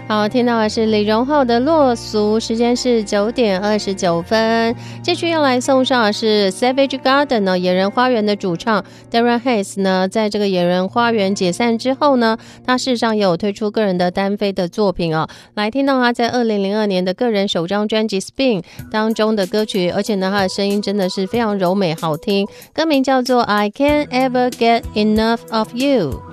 好，听到的是李荣浩的落俗，时间是9点29分。继续要来送上的是 Savage Garden 呢，野人花园的主唱 Darren Hayes 呢，在这个野人花园解散之后呢，他事实上也有推出个人的单飞的作品哦。来听到他在2002年的个人首张专辑 Spin 当中的歌曲，而且呢，他的声音真的是非常柔美好听，歌名叫做 I Can't Ever Get Enough of You。